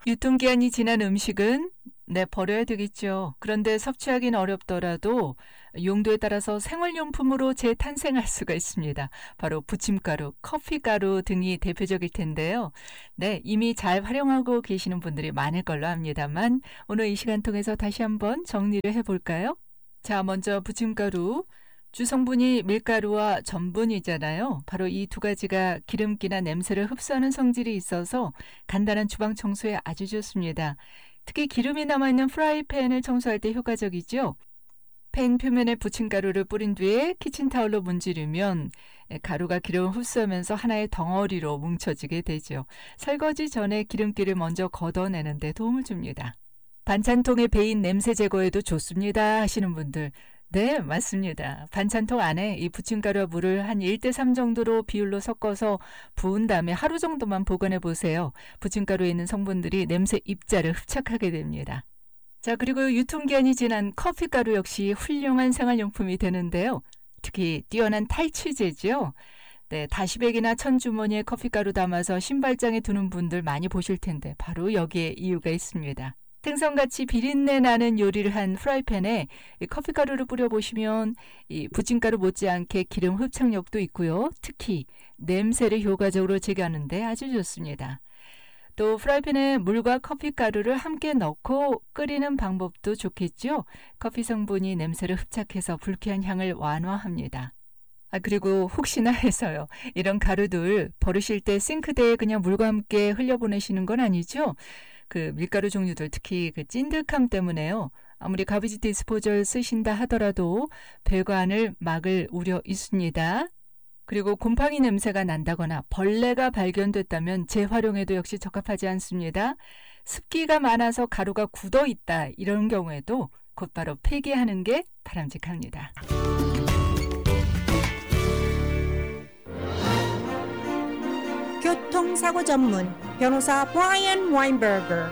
유통기한이 지난 음식은 버려야 되겠죠. 그런데 섭취하긴 어렵더라도 용도에 따라서 생활용품으로 재탄생할 수가 있습니다. 바로 부침가루, 커피가루 등이 대표적일 텐데요. 이미 잘 활용하고 계시는 분들이 많을 걸로 압니다만 오늘 이 시간 통해서 다시 한번 정리를 해볼까요? 자, 먼저 부침가루. 주성분이 밀가루와 전분이잖아요. 바로 이 두 가지가 기름기나 냄새를 흡수하는 성질이 있어서 간단한 주방 청소에 아주 좋습니다. 특히 기름이 남아있는 프라이팬을 청소할 때 효과적이죠. 팬 표면에 부침가루를 뿌린 뒤에 키친타올로 문지르면 가루가 기름을 흡수하면서 하나의 덩어리로 뭉쳐지게 되죠. 설거지 전에 기름기를 먼저 걷어내는 데 도움을 줍니다. 반찬통에 배인 냄새 제거에도 좋습니다 하시는 분들, 네, 맞습니다. 반찬통 안에 이 부침가루와 물을 한 1대3 정도로 비율로 섞어서 부은 다음에 하루 정도만 보관해 보세요. 부침가루에 있는 성분들이 냄새 입자를 흡착하게 됩니다. 자, 그리고 유통기한이 지난 커피가루 역시 훌륭한 생활용품이 되는데요. 특히 뛰어난 탈취제죠. 다시백이나 천주머니에 커피가루 담아서 신발장에 두는 분들 많이 보실 텐데 바로 여기에 이유가 있습니다. 생선같이 비린내 나는 요리를 한 프라이팬에 커피가루를 뿌려보시면 이 부침가루 못지않게 기름 흡착력도 있고요. 특히 냄새를 효과적으로 제거하는 데 아주 좋습니다. 또 프라이팬에 물과 커피가루를 함께 넣고 끓이는 방법도 좋겠죠. 커피 성분이 냄새를 흡착해서 불쾌한 향을 완화합니다. 그리고 혹시나 해서요. 이런 가루들 버리실 때 싱크대에 그냥 물과 함께 흘려보내시는 건 아니죠? 그 밀가루 종류들 특히 그 찐득함 때문에요. 아무리 가비지 디스포저를 쓰신다 하더라도 배관을 막을 우려 있습니다. 그리고 곰팡이 냄새가 난다거나 벌레가 발견됐다면 재활용에도 역시 적합하지 않습니다. 습기가 많아서 가루가 굳어 있다 이런 경우에도 곧바로 폐기하는 게 바람직합니다. 교통사고 전문 변호사 브라이언 와인버거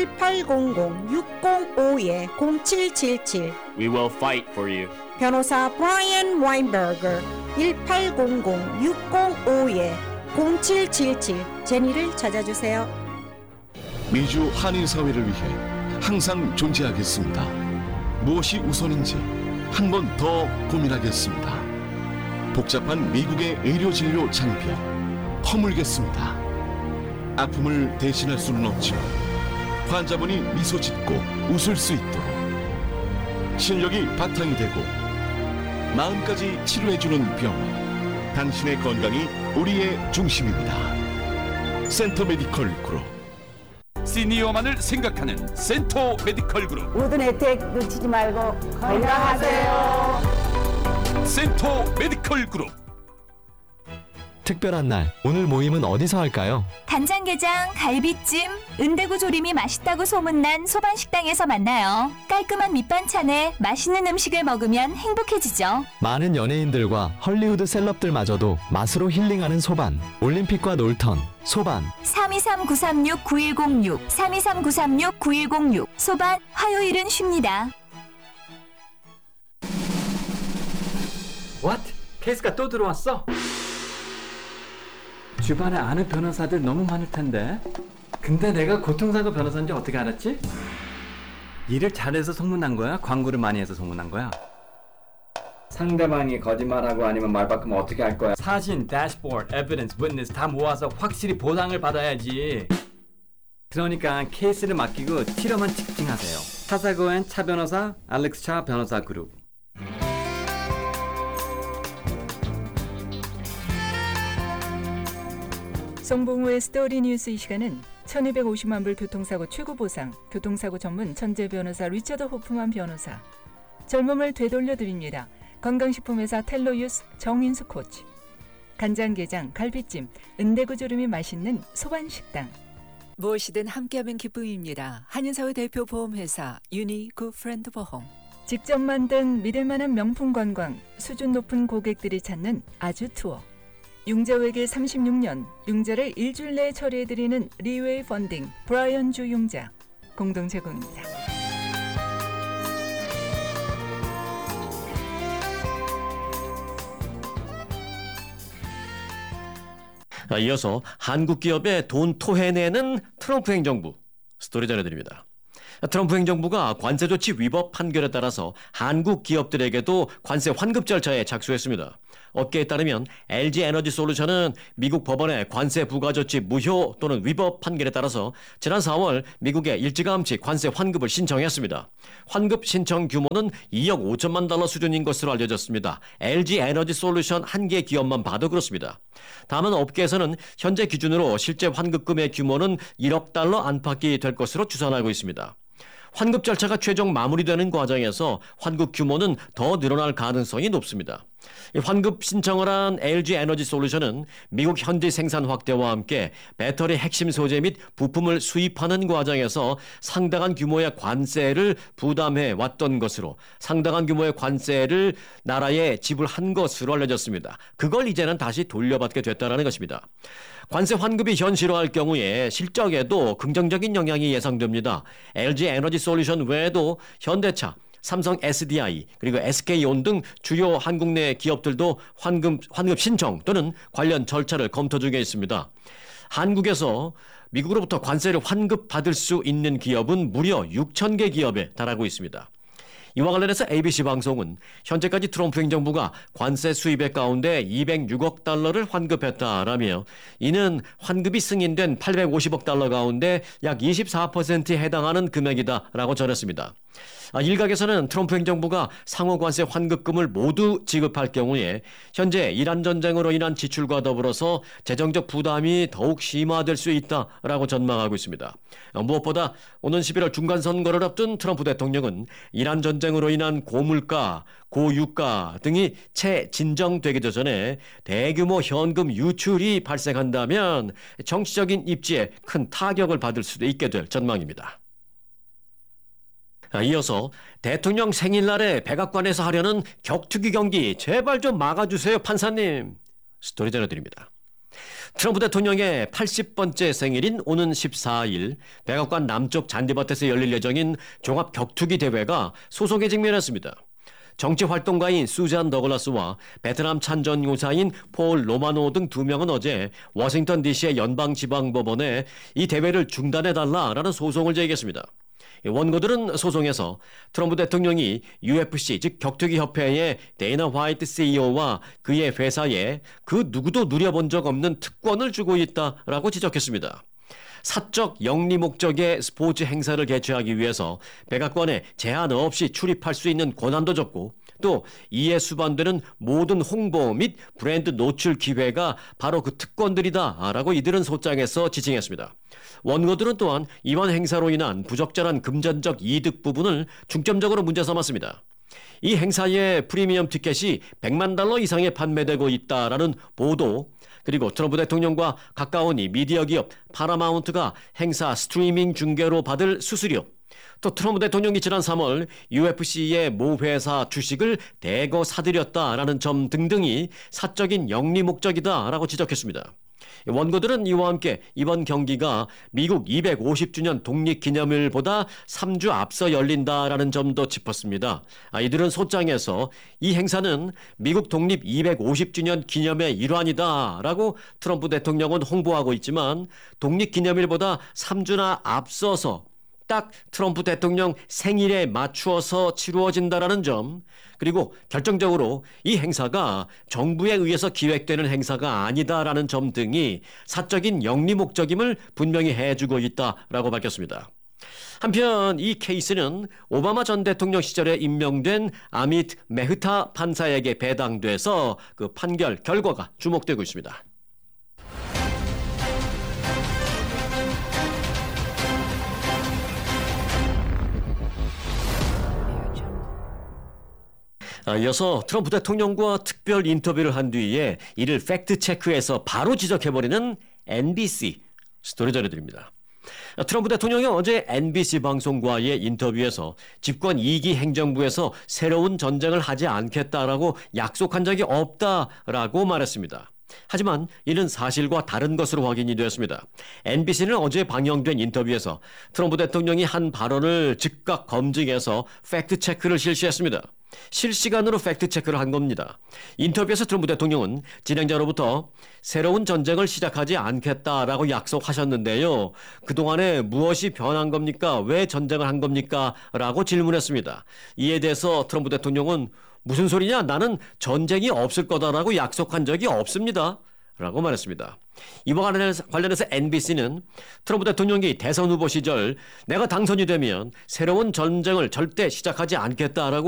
1800-605-0777 We will fight for you. 변호사 브라이언 와인버거 1800-605-0777 제니를 찾아주세요. 미주 한인 사회를 위해 항상 존재하겠습니다. 무엇이 우선인지 한 번 더 고민하겠습니다. 복잡한 미국의 의료진료 장비 허물겠습니다. 아픔을 대신할 수는 없지만 환자분이 미소 짓고 웃을 수 있도록 실력이 바탕이 되고 마음까지 치료해주는 병원, 당신의 건강이 우리의 중심입니다. 센터 메디컬 그룹. 시니어만을 생각하는 센터 메디컬 그룹. 모든 혜택 놓치지 말고 건강하세요. 센터 메디컬 그룹. 특별한 날, 오늘 모임은 어디서 할까요? 간장게장, 갈비찜, 은대구 조림이 맛있다고 소문난 소반식당에서 만나요. 깔끔한 밑반찬에 맛있는 음식을 먹으면 행복해지죠. 많은 연예인들과 헐리우드 셀럽들마저도 맛으로 힐링하는 소반. 올림픽과 놀턴, 소반. 323-936-9106, 323-936-9106. 소반, 화요일은 쉽니다. What? 케이스가 또 들어왔어? 주변에 아는 변호사들 너무 많을 텐데. 근데 내가 교통사고 변호사인지 어떻게 알았지? 일을 잘해서 소문난 거야? 광고를 많이 해서 소문난 거야? 상대방이 거짓말하고 아니면 말 바꾸면 어떻게 할 거야? 사진, 대시보드, 에비던스, 위트니스 다 모아서 확실히 보상을 받아야지. 그러니까 케이스를 맡기고 치료만 집중하세요. 차사고엔 차 변호사, 알렉스 차 변호사 그룹. 송봉우의 스토리 뉴스. 이 시간은 1250만 불 교통사고 최고보상, 교통사고 전문 천재 변호사 리처드 호프만 변호사, 젊음을 되돌려드립니다. 건강식품회사 텔로유스 정인수 코치, 간장게장, 갈비찜, 은대구 조림이 맛있는 소반식당. 무엇이든 함께하면 기쁨입니다. 한인사회 대표 보험회사 유니 굿프렌드 보험. 직접 만든 믿을만한 명품 관광, 수준 높은 고객들이 찾는 아주 투어. 융자외길 36년, 융자를 일주일 내에 처리해드리는 리웨이 펀딩, 브라이언 주 융자 공동 제공입니다. 이어서 한국 기업에 돈 토해내는 트럼프 행정부. 스토리 전해드립니다. 트럼프 행정부가 관세 조치 위법 판결에 따라서 한국 기업들에게도 관세 환급 절차에 착수했습니다. 업계에 따르면 LG 에너지 솔루션은 미국 법원의 관세 부과 조치 무효 또는 위법 판결에 따라서 지난 4월 미국에 일찌감치 관세 환급을 신청했습니다. 환급 신청 규모는 2억 5천만 달러 수준인 것으로 알려졌습니다. LG 에너지 솔루션 한 개 기업만 봐도 그렇습니다. 다만 업계에서는 현재 기준으로 실제 환급금의 규모는 1억 달러 안팎이 될 것으로 추산하고 있습니다. 환급 절차가 최종 마무리되는 과정에서 환급 규모는 더 늘어날 가능성이 높습니다. 환급 신청을 한 LG 에너지 솔루션은 미국 현지 생산 확대와 함께 배터리 핵심 소재 및 부품을 수입하는 과정에서 상당한 규모의 관세를 부담해 왔던 것으로 상당한 규모의 관세를 나라에 지불한 것으로 알려졌습니다. 그걸 이제는 다시 돌려받게 됐다는 것입니다. 관세 환급이 현실화할 경우에 실적에도 긍정적인 영향이 예상됩니다. LG 에너지 솔루션 외에도 현대차, 삼성 SDI 그리고 SK온 등 주요 한국 내 기업들도 환급 신청 또는 관련 절차를 검토 중에 있습니다. 한국에서 미국으로부터 관세를 환급받을 수 있는 기업은 무려 6,000개 기업에 달하고 있습니다. 이와 관련해서 ABC 방송은 현재까지 트럼프 행정부가 관세 수입액 가운데 206억 달러를 환급했다라며 이는 환급이 승인된 850억 달러 가운데 약 24%에 해당하는 금액이다라고 전했습니다. 일각에서는 트럼프 행정부가 상호 관세 환급금을 모두 지급할 경우에 현재 이란 전쟁으로 인한 지출과 더불어서 재정적 부담이 더욱 심화될 수 있다라고 전망하고 있습니다. 무엇보다 오는 11월 중간 선거를 앞둔 트럼프 대통령은 이란 전쟁으로 인한 고물가, 고유가 등이 채 진정되기도 전에 대규모 현금 유출이 발생한다면 정치적인 입지에 큰 타격을 받을 수도 있게 될 전망입니다. 이어서 대통령 생일날에 백악관에서 하려는 격투기 경기 제발 좀 막아주세요 판사님. 스토리 전해드립니다. 트럼프 대통령의 80번째 생일인 오는 14일 백악관 남쪽 잔디밭에서 열릴 예정인 종합 격투기 대회가 소송에 직면했습니다. 정치활동가인 수잔 더글라스와 베트남 찬전교사인 폴 로마노 등 2명은 어제 워싱턴 DC의 연방지방법원에 이 대회를 중단해달라라는 소송을 제기했습니다. 원고들은 소송에서 트럼프 대통령이 UFC 즉 격투기 협회의 데이나 화이트 CEO와 그의 회사에 그 누구도 누려본 적 없는 특권을 주고 있다라고 지적했습니다. 사적 영리 목적의 스포츠 행사를 개최하기 위해서 백악관에 제한 없이 출입할 수 있는 권한도 줬고 또 이에 수반되는 모든 홍보 및 브랜드 노출 기회가 바로 그 특권들이다라고 이들은 소장에서 지칭했습니다. 원고들은 또한 이번 행사로 인한 부적절한 금전적 이득 부분을 중점적으로 문제 삼았습니다. 이 행사의 프리미엄 티켓이 100만 달러 이상에 판매되고 있다라는 보도 그리고 트럼프 대통령과 가까운 이 미디어 기업 파라마운트가 행사 스트리밍 중계로 받을 수수료 또 트럼프 대통령이 지난 3월 UFC의 모 회사 주식을 대거 사들였다라는 점 등등이 사적인 영리 목적이다라고 지적했습니다. 원고들은 이와 함께 이번 경기가 미국 250주년 독립기념일보다 3주 앞서 열린다라는 점도 짚었습니다. 이들은 소장에서 이 행사는 미국 독립 250주년 기념의 일환이다라고 트럼프 대통령은 홍보하고 있지만 독립기념일보다 3주나 앞서서 딱 트럼프 대통령 생일에 맞추어서 치루어진다라는 점 그리고 결정적으로 이 행사가 정부에 의해서 기획되는 행사가 아니다라는 점 등이 사적인 영리 목적임을 분명히 해주고 있다라고 밝혔습니다. 한편 이 케이스는 오바마 전 대통령 시절에 임명된 아미트 메흐타 판사에게 배당돼서 그 판결 결과가 주목되고 있습니다. 이어서 트럼프 대통령과 특별 인터뷰를 한 뒤에 이를 팩트체크해서 바로 지적해버리는 NBC 스토리 전해드립니다. 트럼프 대통령이 어제 NBC 방송과의 인터뷰에서 집권 2기 행정부에서 새로운 전쟁을 하지 않겠다라고 약속한 적이 없다라고 말했습니다. 하지만 이는 사실과 다른 것으로 확인이 되었습니다. NBC는 어제 방영된 인터뷰에서 트럼프 대통령이 한 발언을 즉각 검증해서 팩트체크를 실시했습니다. 실시간으로 팩트체크를 한 겁니다. 인터뷰에서 트럼프 대통령은 진행자로부터 새로운 전쟁을 시작하지 않겠다라고 약속하셨는데요. 그동안에 무엇이 변한 겁니까? 왜 전쟁을 한 겁니까? 라고 질문했습니다. 이에 대해서 트럼프 대통령은 무슨 소리냐? 나는 전쟁이 없을 거다라고 약속한 적이 없습니다. 라고 말했습니다. 이와 관련해서 NBC는 트럼프 대통령이 대선 후보 시절 내가 당선이 되면 새로운 전쟁을 절대 시작하지 않겠다라고